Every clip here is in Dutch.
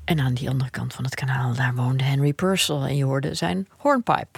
En aan die andere kant van het kanaal, daar woonde Henry Purcell en je hoorde zijn hornpipe.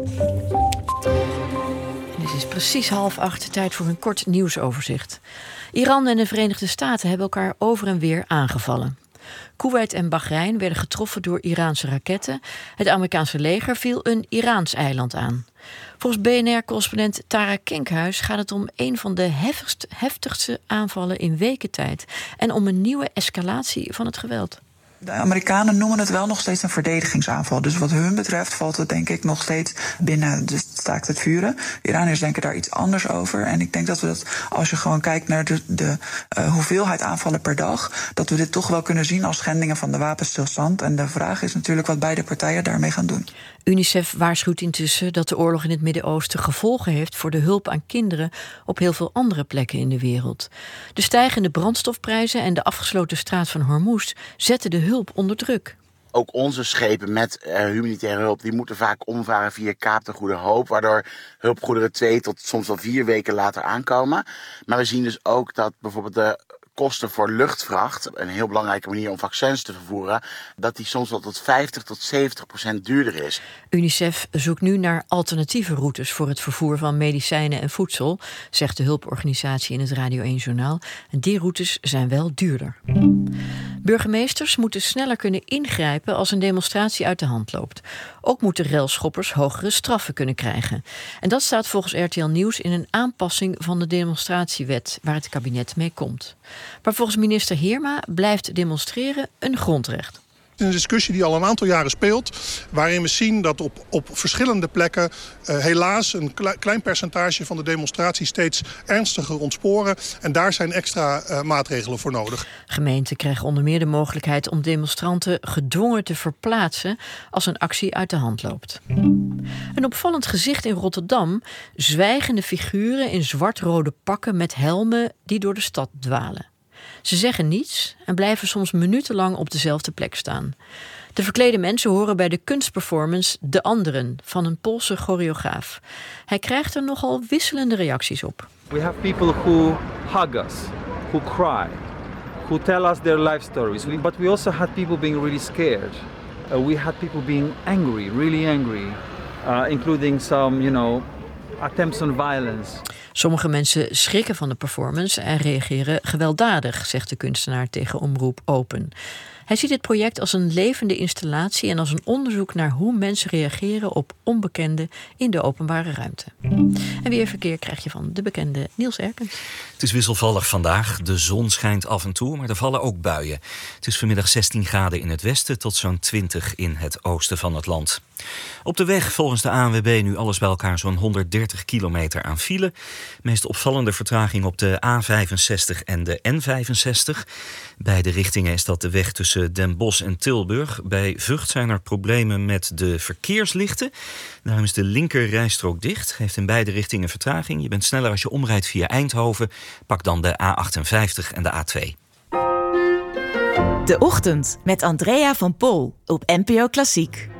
En het is precies 7:30, tijd voor een kort nieuwsoverzicht. Iran en de Verenigde Staten hebben elkaar over en weer aangevallen. Koeweit en Bahrein werden getroffen door Iraanse raketten. Het Amerikaanse leger viel een Iraans eiland aan. Volgens BNR-correspondent Tara Kenkhuis gaat het om een van de heftigste aanvallen in weken tijd en om een nieuwe escalatie van het geweld. De Amerikanen noemen het wel nog steeds een verdedigingsaanval. Dus wat hun betreft valt het denk ik nog steeds binnen de staakt het vuren. De Iraniërs denken daar iets anders over. En ik denk dat we dat, als je gewoon kijkt naar de hoeveelheid aanvallen per dag, dat we dit toch wel kunnen zien als schendingen van de wapenstilstand. En de vraag is natuurlijk wat beide partijen daarmee gaan doen. UNICEF waarschuwt intussen dat de oorlog in het Midden-Oosten gevolgen heeft voor de hulp aan kinderen op heel veel andere plekken in de wereld. De stijgende brandstofprijzen en de afgesloten straat van Hormuz zetten de hulp onder druk. Ook onze schepen met humanitaire hulp, die moeten vaak omvaren via Kaap de Goede Hoop, waardoor hulpgoederen 2 tot soms wel 4 weken later aankomen. Maar we zien dus ook dat bijvoorbeeld de kosten voor luchtvracht, een heel belangrijke manier om vaccins te vervoeren, dat die soms wel tot 50 tot 70% duurder is. UNICEF zoekt nu naar alternatieve routes voor het vervoer van medicijnen en voedsel, zegt de hulporganisatie in het Radio 1-journaal. En die routes zijn wel duurder. Burgemeesters moeten sneller kunnen ingrijpen als een demonstratie uit de hand loopt. Ook moeten railschoppers hogere straffen kunnen krijgen. En dat staat volgens RTL Nieuws in een aanpassing van de demonstratiewet waar het kabinet mee komt. Maar volgens minister Heerma blijft demonstreren een grondrecht. Het is een discussie die al een aantal jaren speelt, waarin we zien dat op verschillende plekken helaas een klein percentage van de demonstratie steeds ernstiger ontsporen. En daar zijn extra maatregelen voor nodig. Gemeenten krijgen onder meer de mogelijkheid om demonstranten gedwongen te verplaatsen als een actie uit de hand loopt. Een opvallend gezicht in Rotterdam: zwijgende figuren in zwart-rode pakken met helmen die door de stad dwalen. Ze zeggen niets en blijven soms minutenlang op dezelfde plek staan. De verklede mensen horen bij de kunstperformance De Anderen van een Poolse choreograaf. Hij krijgt er nogal wisselende reacties op. We have people who hug us, who cry, who tell us their life stories. But we also had people being really scared. We had people being angry, really angry, including some, attempts on violence. Sommige mensen schrikken van de performance en reageren gewelddadig, zegt de kunstenaar tegen Omroep Open. Hij ziet het project als een levende installatie en als een onderzoek naar hoe mensen reageren op onbekenden in de openbare ruimte. En weer verkeer krijg je van de bekende Niels Erkens. Het is wisselvallig vandaag. De zon schijnt af en toe, maar er vallen ook buien. Het is vanmiddag 16 graden in het westen tot zo'n 20 in het oosten van het land. Op de weg volgens de ANWB nu alles bij elkaar zo'n 130 kilometer aan file. Meest opvallende vertraging op de A65 en de N65. Beide richtingen is dat de weg tussen Den Bosch en Tilburg. Bij Vught zijn er problemen met de verkeerslichten. Daarom is de linker rijstrook dicht. Geeft in beide richtingen vertraging. Je bent sneller als je omrijdt via Eindhoven. Pak dan de A58 en de A2. De Ochtend met Andrea van Pol op NPO Klassiek.